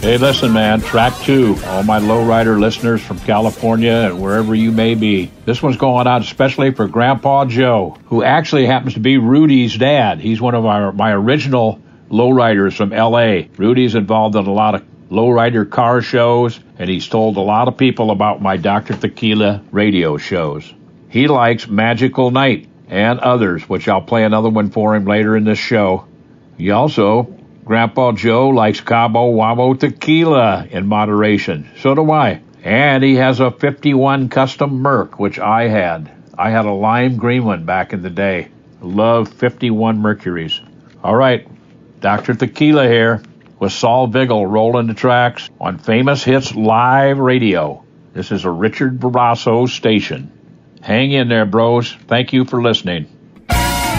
Hey, listen, man, track 2, all my lowrider listeners from California and wherever you may be. This one's going out especially for Grandpa Joe, who actually happens to be Rudy's dad. He's one of my original lowriders from L.A. Rudy's involved in a lot of lowrider car shows, and he's told a lot of people about my Dr. Tequila radio shows. He likes Magical Night and others, which I'll play another one for him later in this show. He also... Grandpa Joe likes Cabo Wabo tequila in moderation. So do I. And he has a 51 custom Merc, which I had. I had a lime green one back in the day. Love 51 Mercuries. All right, Dr. Tequila here with Saul Vigil rolling the tracks on Famous Hits Live Radio. This is a Richard Barrasso station. Hang in there, bros. Thank you for listening.